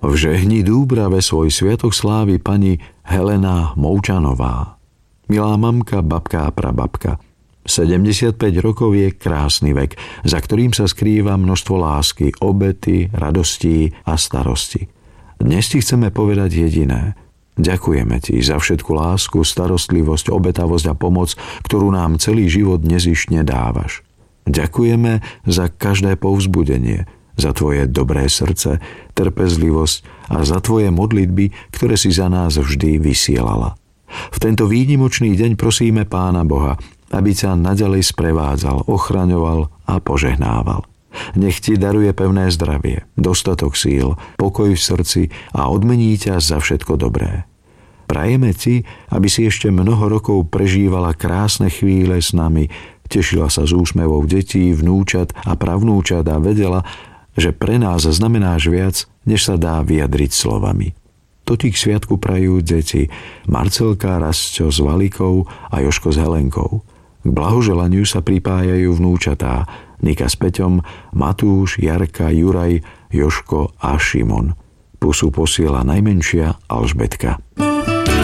V Žehni Dúbrave svoj sviatok slávi pani Helena Moučanová. Milá mamka, babka a prababka, 75 rokov je krásny vek, za ktorým sa skrýva množstvo lásky, obety, radostí a starosti. Dnes ti chceme povedať jediné. Ďakujeme ti za všetku lásku, starostlivosť, obetavosť a pomoc, ktorú nám celý život nezištne dávaš. Ďakujeme za každé povzbudenie, za tvoje dobré srdce, trpezlivosť a za tvoje modlitby, ktoré si za nás vždy vysielala. V tento výnimočný deň prosíme Pána Boha, aby ťa naďalej sprevádzal, ochraňoval a požehnával. Nech ti daruje pevné zdravie, dostatok síl, pokoj v srdci a odmení ťa za všetko dobré. Prajeme ti, aby si ešte mnoho rokov prežívala krásne chvíle s nami, tešila sa z úsmevov detí, vnúčat a pravnúčat a vedela, že pre nás znamenáš viac, než sa dá vyjadriť slovami. To ti k sviatku prajú deti Marcelka, Rasťo s Valikou a Jožko s Helenkou. K blahoželaniu sa pripájajú vnúčatá Nika s Peťom, Matúš, Jarka, Juraj, Jožko a Šimon. Pusu posiela najmenšia Alžbetka.